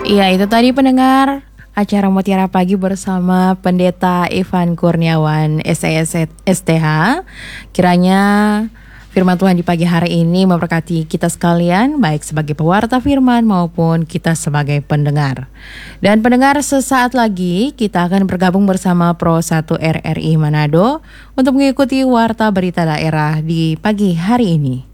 Iya, itu tadi pendengar acara Mutiara Pagi bersama Pendeta Ivan Kurniawan STH. Kiranya firman Tuhan di pagi hari ini memberkati kita sekalian, baik sebagai pewarta firman maupun kita sebagai pendengar. Dan pendengar, sesaat lagi kita akan bergabung bersama Pro 1 RRI Manado untuk mengikuti warta berita daerah di pagi hari ini.